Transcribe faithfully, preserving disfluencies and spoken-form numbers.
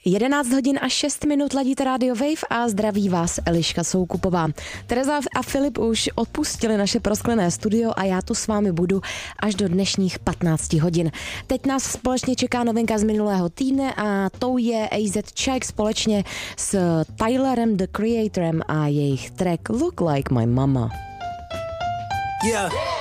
jedenáct hodin a šest minut ladíte Radio Wave a zdraví vás Eliška Soukupová. Tereza a Filip už odpustili naše prosklené studio a já tu s vámi budu až do dnešních patnácti hodin. Teď nás společně čeká novinka z minulého týdne a tou je A Z Czech společně s Tylerem, the Creatorem a jejich track Look Like My Mama. Yeah.